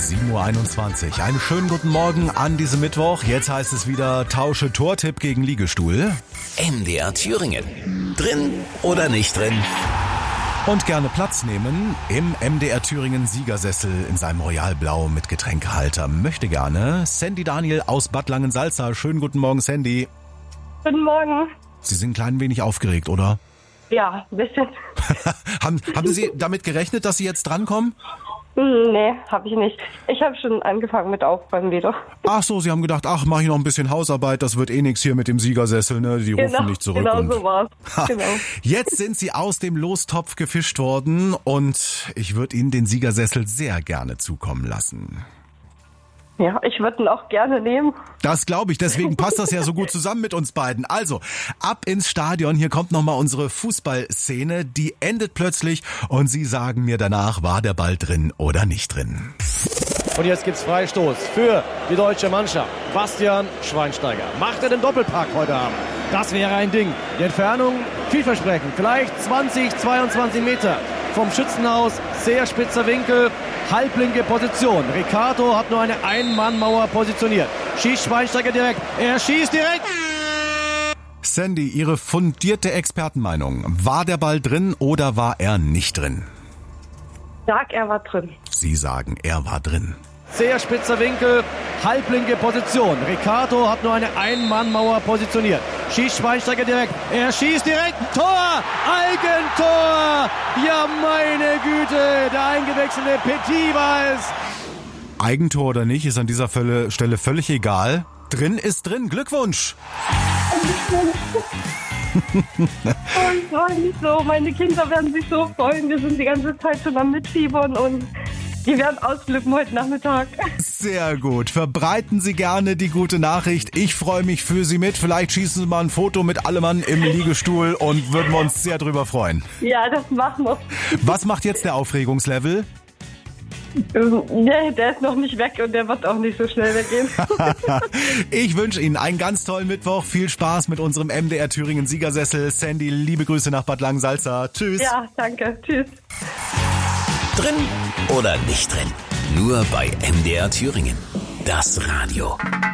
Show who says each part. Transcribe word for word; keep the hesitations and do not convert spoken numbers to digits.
Speaker 1: sieben Uhr einundzwanzig. Einen schönen guten Morgen an diesem Mittwoch. Jetzt heißt es wieder Tausche Tortipp gegen Liegestuhl.
Speaker 2: M D R Thüringen. Drin oder nicht drin?
Speaker 1: Und gerne Platz nehmen im M D R Thüringen Siegersessel in seinem Royalblau mit Getränkehalter. Möchte gerne Sandy Daniel aus Bad Langensalza. Schönen guten Morgen, Sandy.
Speaker 3: Guten Morgen.
Speaker 1: Sie sind ein klein wenig aufgeregt, oder?
Speaker 3: Ja, ein bisschen.
Speaker 1: haben, haben Sie damit gerechnet, dass Sie jetzt drankommen?
Speaker 3: Nee, habe ich nicht. Ich habe schon angefangen mit Aufräumen wieder.
Speaker 1: Ach so, Sie haben gedacht, ach, mache ich noch ein bisschen Hausarbeit, das wird eh nichts hier mit dem Siegersessel, ne? Die rufen
Speaker 3: Genau,
Speaker 1: nicht zurück.
Speaker 3: genau
Speaker 1: und
Speaker 3: so war's. Genau.
Speaker 1: Jetzt sind Sie aus dem Lostopf gefischt worden und ich würde Ihnen den Siegersessel sehr gerne zukommen lassen.
Speaker 3: Ja, ich würde ihn auch gerne nehmen.
Speaker 1: Das glaube ich, deswegen passt das ja so gut zusammen mit uns beiden. Also, ab ins Stadion, hier kommt nochmal unsere Fußballszene, die endet plötzlich und Sie sagen mir danach, war der Ball drin oder nicht drin.
Speaker 4: Und jetzt gibt's Freistoß für die deutsche Mannschaft. Bastian Schweinsteiger macht er den Doppelpack heute Abend. Das wäre ein Ding. Die Entfernung vielversprechend, vielleicht zwanzig, zweiundzwanzig Meter vom Schützenhaus, sehr spitzer Winkel. Halblinke Position. Ricardo hat nur eine Ein-Mann-Mauer positioniert. Schießt Schweinsteiger direkt. Er schießt direkt.
Speaker 1: Sandy, Ihre fundierte Expertenmeinung. War der Ball drin oder war er nicht drin?
Speaker 3: Sag, er war drin.
Speaker 1: Sie sagen, er war drin.
Speaker 4: Sehr spitzer Winkel, halblinke Position. Ricardo hat nur eine Ein-Mann-Mauer positioniert. Schießt Schweinsteiger direkt. Er schießt direkt. Tor! Eigentor! Ja, meine Güte, der eingewechselte Petit war es.
Speaker 1: Eigentor oder nicht, ist an dieser Stelle völlig egal. Drin ist drin. Glückwunsch!
Speaker 3: Oh, ich freue mich so. Meine Kinder werden sich so freuen. Wir sind die ganze Zeit schon am Mitfiebern und die werden ausflippen heute Nachmittag.
Speaker 1: Sehr gut. Verbreiten Sie gerne die gute Nachricht. Ich freue mich für Sie mit. Vielleicht schießen Sie mal ein Foto mit Allemann im Liegestuhl und würden wir uns sehr drüber freuen.
Speaker 3: Ja, das machen wir.
Speaker 1: Was macht jetzt der Aufregungslevel?
Speaker 3: Nee, der ist noch nicht weg und der wird auch nicht so schnell weggehen.
Speaker 1: Ich wünsche Ihnen einen ganz tollen Mittwoch. Viel Spaß mit unserem M D R Thüringen Siegersessel. Sandy, liebe Grüße nach Bad Langensalza. Tschüss.
Speaker 3: Ja, danke. Tschüss.
Speaker 2: Drin oder nicht drin? Nur bei M D R Thüringen. Das Radio.